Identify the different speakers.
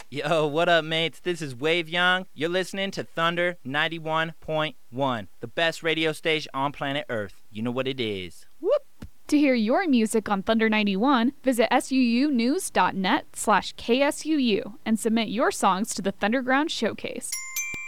Speaker 1: Yo, what up, mates? This is Wave Young. You're listening to Thunder 91.1, the best radio station on planet Earth. You know what it is. Whoop!
Speaker 2: To hear your music on Thunder 91, visit suunews.net/KSUU and submit your songs to the Thunderground Showcase.